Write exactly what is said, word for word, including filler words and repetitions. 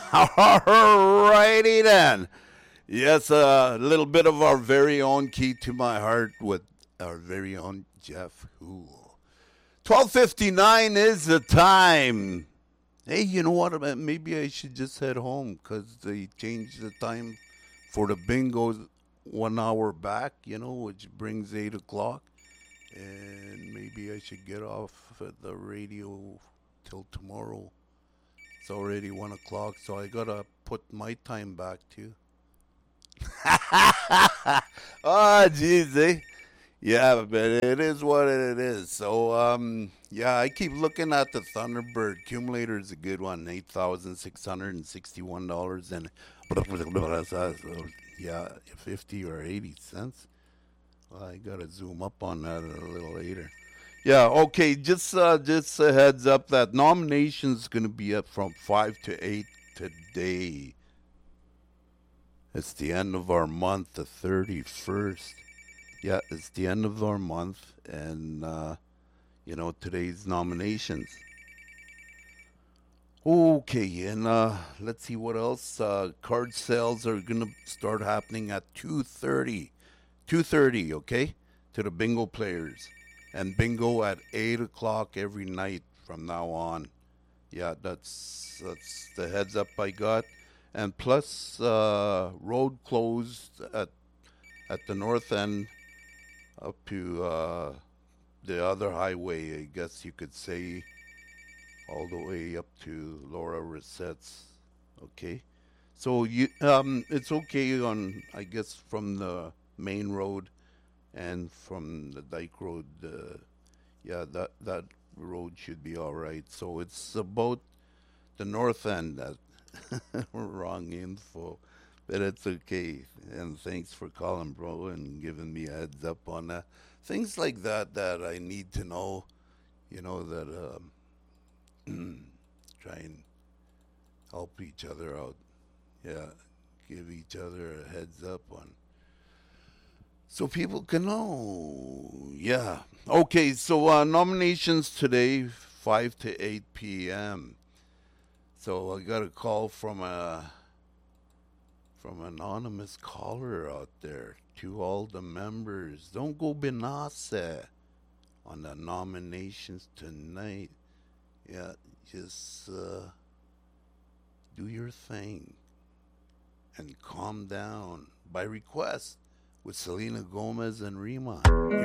All righty then. Yes, a little bit of our very own Key to My Heart with our very own Jeff Hool. twelve fifty-nine is the time. Hey, you know what? Uh, Maybe I should just head home because they changed the time for the bingos one hour back, you know, which brings eight o'clock. And maybe I should get off at the radio till tomorrow. It's already one o'clock, so I gotta put my time back too. Oh, jeez, eh? Yeah, but it is what it is. So, um, yeah, I keep looking at the Thunderbird. Accumulator is a good one, eight thousand six hundred and sixty-one dollars and yeah, fifty or eighty cents. Well, I gotta zoom up on that a little later. Yeah, okay. Just uh, just a heads up that nominations gonna be up from five to eight today. It's the end of our month, the thirty-first. Yeah, it's the end of our month, and uh, you know today's nominations. Okay, and uh, let's see what else. Uh, card sales are gonna start happening at two thirty. Two thirty, okay, to the bingo players, and bingo at eight o'clock every night from now on. Yeah, that's that's the heads up I got, and plus uh, road closed at at the north end up to uh, the other highway, I guess you could say, all the way up to Laura Rissette's. Okay, so you um, it's okay on I guess from the main road and from the Dyke Road. Uh, yeah, that that road should be all right. So it's about the north end. That wrong info, but it's okay. And thanks for calling, bro, and giving me a heads up on that. Things like that that I need to know. You know that um, try and help each other out. Yeah, give each other a heads up on so people can know. Yeah. Okay, so uh, nominations today, five to eight p m. So I got a call from a from an anonymous caller out there to all the members. Don't go Benassa on the nominations tonight. Yeah, just uh, do your thing and calm down by request with Selena Gomez and Rima.